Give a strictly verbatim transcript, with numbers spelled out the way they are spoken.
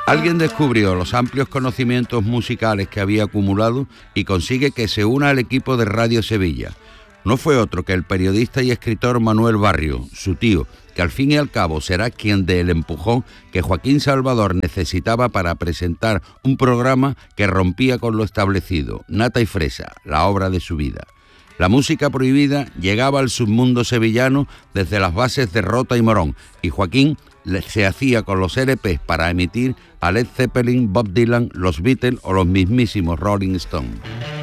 Alguien descubrió los amplios conocimientos musicales que había acumulado y consigue que se una al equipo de Radio Sevilla. No fue otro que el periodista y escritor Manuel Barrio, su tío, que al fin y al cabo será quien dé el empujón que Joaquín Salvador necesitaba para presentar un programa que rompía con lo establecido, Nata y Fresa, la obra de su vida. La música prohibida llegaba al submundo sevillano desde las bases de Rota y Morón, y Joaquín se hacía con los L Pes para emitir a Led Zeppelin, Bob Dylan, los Beatles o los mismísimos Rolling Stones.